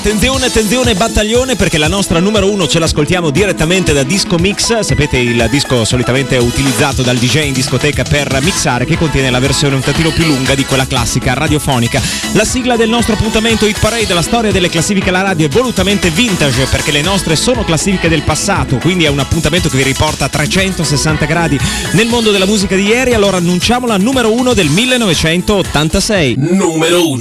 Attenzione battaglione, perché la nostra numero 1 ce l'ascoltiamo direttamente da Disco Mix. Sapete, il disco solitamente utilizzato dal DJ in discoteca per mixare, che contiene la versione un tantino più lunga di quella classica radiofonica. La sigla del nostro appuntamento Hit Parade, la storia delle classifiche alla radio è volutamente vintage, perché le nostre sono classifiche del passato, quindi è un appuntamento che vi riporta a 360 gradi nel mondo della musica di ieri. Allora annunciamo la numero 1 del 1986. Numero 1.